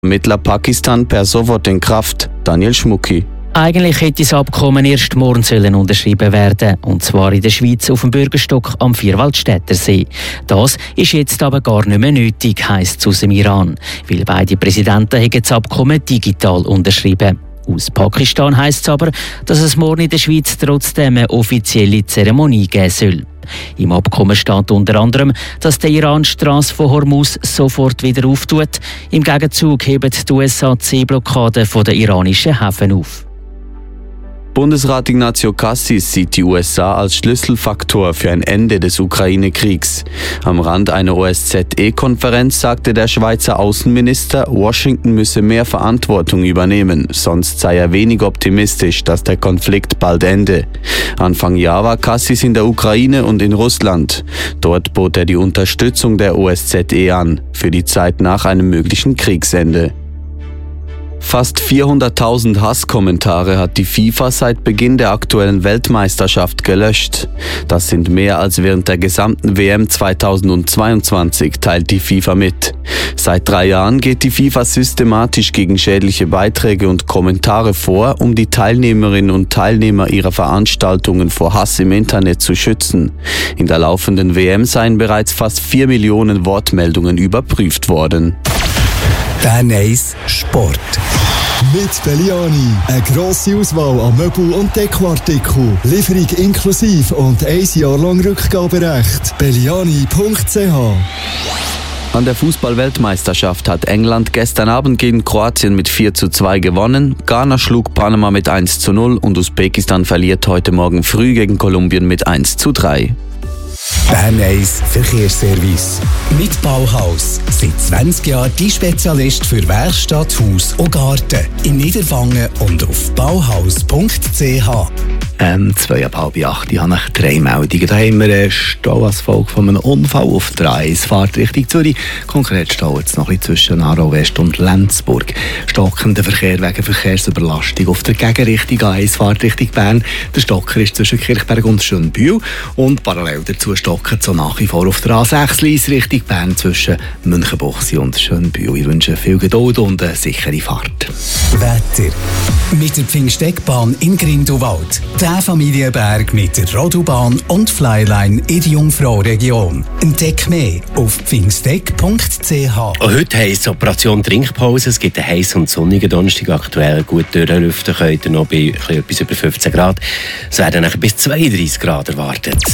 Mittler Pakistan per sofort in Kraft. Daniel Schmucki. Eigentlich hätte das Abkommen erst morgen unterschrieben werden, und zwar in der Schweiz auf dem Bürgerstock am Vierwaldstättersee. Das ist jetzt aber gar nicht mehr nötig, heisst es aus dem Iran, weil beide Präsidenten haben das Abkommen digital unterschrieben. Aus Pakistan heisst es aber, dass es morgen in der Schweiz trotzdem eine offizielle Zeremonie geben soll. Im Abkommen steht unter anderem, dass der Iran die Strasse von Hormuz sofort wieder auftut. Im Gegenzug heben die USA die Seeblockade der iranischen Häfen auf. Bundesrat Ignazio Cassis sieht die USA als Schlüsselfaktor für ein Ende des Ukraine-Kriegs. Am Rand einer OSZE-Konferenz sagte der Schweizer Außenminister, Washington müsse mehr Verantwortung übernehmen, sonst sei er wenig optimistisch, dass der Konflikt bald ende. Anfang Jahr war Cassis in der Ukraine und in Russland. Dort bot er die Unterstützung der OSZE an, für die Zeit nach einem möglichen Kriegsende. Fast 400.000 Hasskommentare hat die FIFA seit Beginn der aktuellen Weltmeisterschaft gelöscht. Das sind mehr als während der gesamten WM 2022, teilt die FIFA mit. Seit 3 Jahren geht die FIFA systematisch gegen schädliche Beiträge und Kommentare vor, um die Teilnehmerinnen und Teilnehmer ihrer Veranstaltungen vor Hass im Internet zu schützen. In der laufenden WM seien bereits fast 4 Millionen Wortmeldungen überprüft worden. Bern 1 Sport. Mit Belliani. Eine grosse Auswahl an Möbel- und Dekoartikeln. Lieferung inklusive und 1 Jahr lang Rückgaberecht. Belliani.ch. An der Fußball-Weltmeisterschaft hat England gestern Abend gegen Kroatien mit 4:2 gewonnen. Ghana schlug Panama mit 1:0 und Usbekistan verliert heute Morgen früh gegen Kolumbien mit 1:3. Bern 1 Verkehrsservice. Mit Bauhaus. Seit 20 Jahren die Spezialist für Werkstatt, Haus und Garten. In Niederwangen und auf bauhaus.ch. 7:30 habe ich 3 Meldungen. Da haben wir einen Stau als Folge von einem Unfall auf der A1 Fahrt Richtung Zürich. Konkret Stau jetzt noch ein bisschen zwischen Aarau West und Lenzburg. Stockender Verkehr wegen Verkehrsüberlastung auf der Gegenrichtung A1 Fahrt Richtung Bern. Der Stocker ist zwischen Kirchberg und Schönbühl. Und parallel dazu stocken so nach wie vor auf der A6 Lyss Richtung Bern zwischen Münchenbuchsee und Schönbühl. Ich wünsche viel Geduld und eine sichere Fahrt. Wetter. Mit der Pfingstdeckbahn in Grindelwald. Der Familienberg mit der Rodobahn und Flyline in die Jungfrau-Region. Entdeck mehr auf pfingstdeck.ch. Heute heisst Operation Trinkpause. Es gibt einen heißen und sonnigen Donnerstag. Aktuell gut durchlüften könnt ihr noch bei etwas über 15 Grad. Es werden bis 32 Grad erwartet.